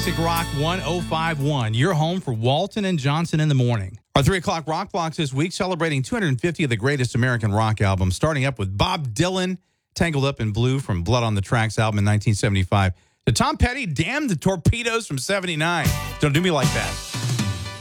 Classic Rock 1051, your home for Walton and Johnson in the morning. Our 3 o'clock rock blocks this week celebrating 250 of the greatest American rock albums, starting up with Bob Dylan, Tangled Up in Blue from Blood on the Tracks album in 1975, to Tom Petty, Damn the Torpedoes from 79. Don't do me like that.